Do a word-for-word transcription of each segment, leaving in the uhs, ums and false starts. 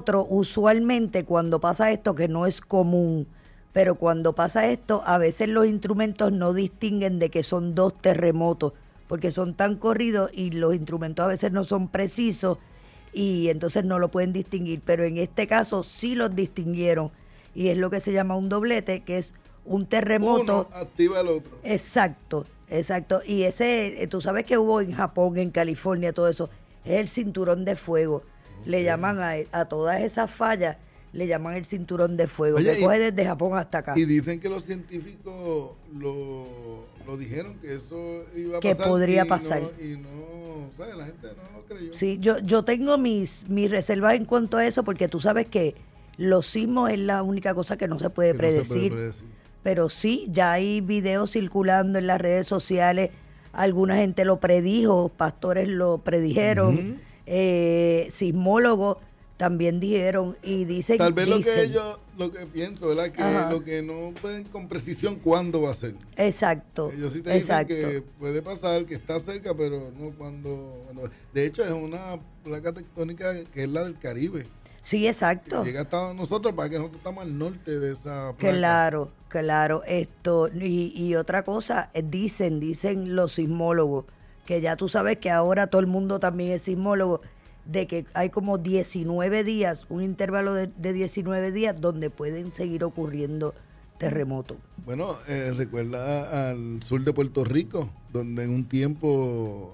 otro, usualmente cuando pasa esto, que no es común, pero cuando pasa esto, a veces los instrumentos no distinguen de que son dos terremotos, porque son tan corridos y los instrumentos a veces no son precisos y entonces no lo pueden distinguir. Pero en este caso sí los distinguieron y es lo que se llama un doblete, que es un terremoto. Uno activa el otro. Exacto, exacto. Y ese, tú sabes que hubo en Japón, en California, todo eso, es el cinturón de fuego. Okay. Le llaman a, a todas esas fallas, le llaman el cinturón de fuego. Oye, que y, coge desde Japón hasta acá. Y dicen que los científicos lo, lo dijeron, que eso iba a que pasar. Que podría y pasar. No, y no, ¿sabes? La gente no lo creyó. Sí, yo, yo tengo mis, mis reservas en cuanto a eso, porque tú sabes que los sismos es la única cosa que no se puede, que predecir, no se puede predecir. Pero sí, ya hay videos circulando en las redes sociales, alguna gente lo predijo, pastores lo predijeron, uh-huh. eh, sismólogos también dijeron y dicen... Tal vez dicen, lo que ellos, lo que pienso, ¿verdad? Que ajá. lo que no pueden con precisión cuándo va a ser. Exacto. Ellos sí te exacto. dicen que puede pasar, que está cerca, pero no cuando, cuando... De hecho, es una placa tectónica que es la del Caribe. Sí, exacto. Llega hasta nosotros para que nosotros estamos al norte de esa placa. Claro, claro. Esto y, y otra cosa, dicen, dicen los sismólogos, que ya tú sabes que ahora todo el mundo también es sismólogo, de que hay como diecinueve días, un intervalo de, de diecinueve días donde pueden seguir ocurriendo terremotos. Bueno, eh, recuerda al sur de Puerto Rico, donde en un tiempo...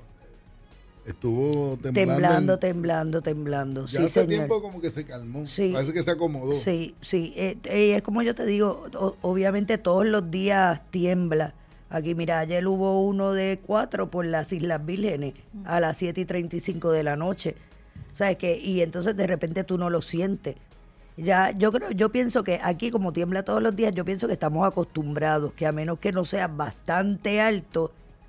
estuvo temblando. Temblando, en, temblando, temblando. Ya sí, hace señor. tiempo como que se calmó. Sí. Parece que se acomodó. Sí, sí. Eh, eh, es como yo te digo, o, obviamente todos los días tiembla. Aquí, mira, ayer hubo uno de cuatro por las Islas Vírgenes a las siete y treinta y cinco de la noche. ¿Sabes qué? Y entonces de repente tú no lo sientes. Ya, yo creo, yo pienso que aquí como tiembla todos los días, yo pienso que estamos acostumbrados, que a menos que no sea bastante alto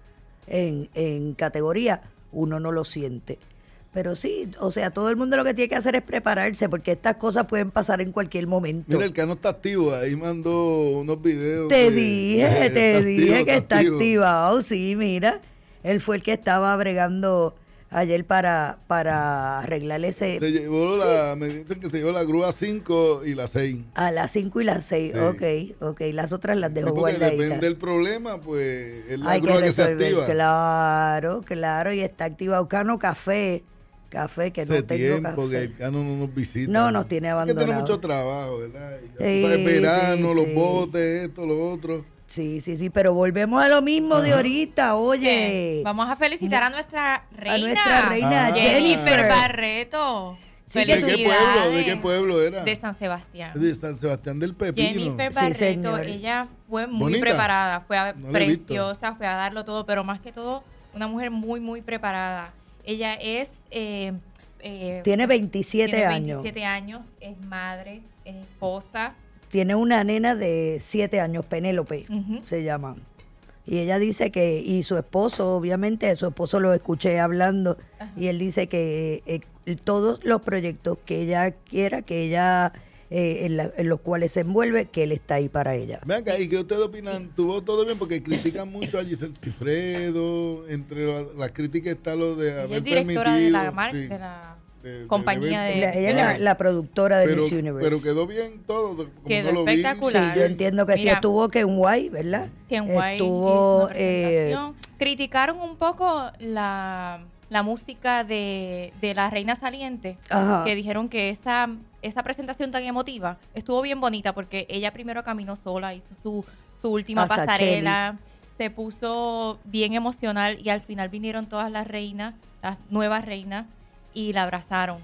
en, en categoría, uno no lo siente. Pero sí, o sea, todo el mundo lo que tiene que hacer es prepararse, porque estas cosas pueden pasar en cualquier momento. Mira, el Cano está activo, ahí mandó unos videos. Te que, dije, eh, te dije activo, que está está activo. activado, sí, mira. Él fue el que estaba bregando ayer para, para arreglar ese... Se llevó la, sí. Me dicen que se llevó la grúa cinco y la seis. A las cinco y las seis, sí. ok, ok. Las otras las dejó sí, porque guardaditas. Depende del problema, pues es la Hay grúa que, que se activa. Claro, claro, y está activado. Cano Café, café que Hace no tengo tiempo café. que el Cano no nos visita. No, nos tiene abandonado. Es que tiene mucho trabajo, ¿verdad? Ya, sí, sabes, verano, sí, los sí. botes, esto, lo otro. Sí, sí, sí, pero volvemos a lo mismo Ajá. de ahorita, oye. ¿Qué? Vamos a felicitar a nuestra reina. A nuestra reina ah. Jennifer Barreto. Sí, ¿de qué pueblo? ¿De qué pueblo era? De San Sebastián. De San Sebastián del Pepino. Jennifer Barreto, sí, ella fue muy ¿Bonita? preparada, fue a, no preciosa, fue a darlo todo, pero más que todo, una mujer muy, muy preparada. Ella es... Eh, eh, tiene veintisiete tiene años. veintisiete años, es madre, es esposa. Tiene una nena de siete años, Penélope, uh-huh. se llama. Y ella dice que, y su esposo, obviamente, su esposo lo escuché hablando, uh-huh. y él dice que eh, todos los proyectos que ella quiera, que ella, eh, en, la, en los cuales se envuelve, que él está ahí para ella. Vean acá, ¿y qué ustedes opinan? ¿Tuvo todo bien? Porque critican mucho a Giselle Cifredo, entre las la críticas está lo de haber ella es directora permitido, de la, mar- sí. de la De, compañía de, la, ella es la, la productora de pero, Miss Universe. pero quedó bien todo, como quedó no lo espectacular. Sí, yo entiendo que Mira, sí estuvo Ken White, ¿verdad? Ken White estuvo eh, criticaron un poco la, la música de, de la Reina Saliente, Ajá. que dijeron que esa esa presentación tan emotiva estuvo bien bonita porque ella primero caminó sola, hizo su, su última Pasa pasarela, se puso bien emocional y al final vinieron todas las reinas, las nuevas reinas, y la abrazaron.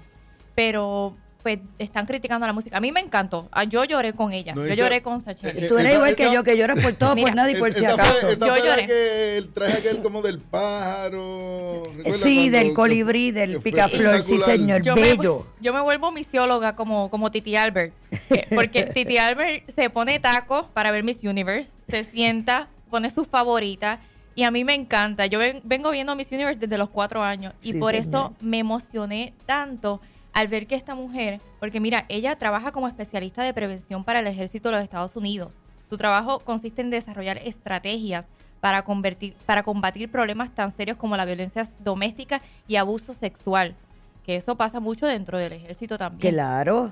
Pero pues están criticando la música. A mí me encantó. Yo lloré con ella. No, yo esa, lloré con Sacheli. Eh, Tú eres esa, igual esa, que yo, que lloras por todo, mira, por nada y por es, si esa acaso. Fue, esa yo fue lloré. la que el traje aquel como del pájaro. Sí, del colibrí, del picaflor, sí señor, yo bello. Me, yo me vuelvo misióloga como, como Titi Albert. Porque Titi Albert se pone tacos para ver Miss Universe, se sienta, pone sus favoritas. Y a mí me encanta. Yo ven, vengo viendo Miss Universe desde los cuatro años. Y sí, por señor. eso me emocioné tanto al ver que esta mujer, porque mira, ella trabaja como especialista de prevención para el ejército de los Estados Unidos. Su trabajo consiste en desarrollar estrategias para, convertir, para combatir problemas tan serios como la violencia doméstica y abuso sexual. Que eso pasa mucho dentro del ejército también. Claro,